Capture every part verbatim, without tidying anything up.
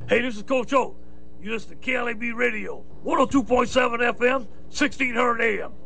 Hey, this is Coach O. You listen to K L A B Radio, one oh two point seven F M, sixteen hundred A M.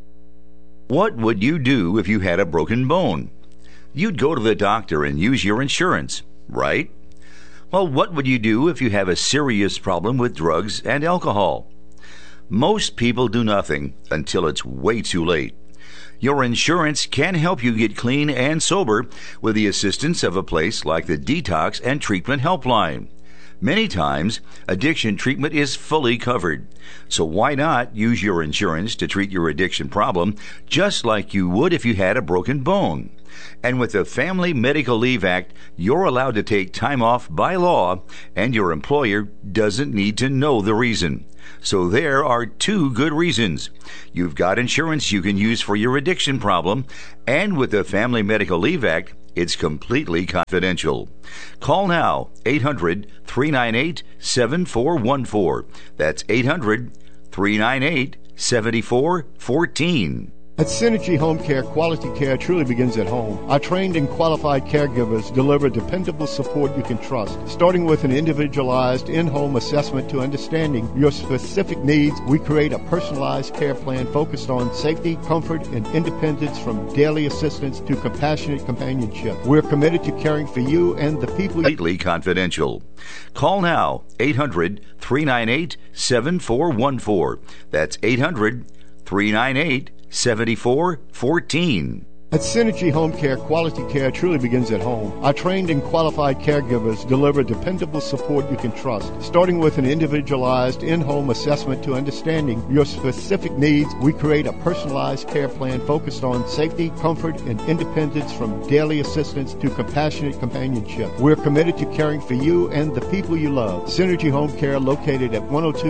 What would you do if you had a broken bone? You'd go to the doctor and use your insurance, right? Well, what would you do if you have a serious problem with drugs and alcohol? Most people do nothing until it's way too late. Your insurance can help you get clean and sober with the assistance of a place like the Detox and Treatment Helpline. Many times, addiction treatment is fully covered. So why not use your insurance to treat your addiction problem just like you would if you had a broken bone? And with the Family Medical Leave Act, you're allowed to take time off by law, and your employer doesn't need to know the reason. So there are two good reasons. You've got insurance you can use for your addiction problem, and with the Family Medical Leave Act, it's completely confidential. Call now, eight hundred, three nine eight, seven four one four. That's eight hundred, three nine eight, seven four one four. At Synergy Home Care, quality care truly begins at home. Our trained and qualified caregivers deliver dependable support you can trust. Starting with an individualized in-home assessment to understanding your specific needs, we create a personalized care plan focused on safety, comfort, and independence, from daily assistance to compassionate companionship. We're committed to caring for you and the people. Completely confidential. Call now, eight hundred, three nine eight, seven four one four. That's eight hundred, three nine eight, seven four one four. At Synergy Home Care, quality care truly begins at home. Our trained and qualified caregivers deliver dependable support you can trust. Starting with an individualized in-home assessment to understanding your specific needs, we create a personalized care plan focused on safety, comfort, and independence, from daily assistance to compassionate companionship. We're committed to caring for you and the people you love. Synergy Home Care, located at one oh two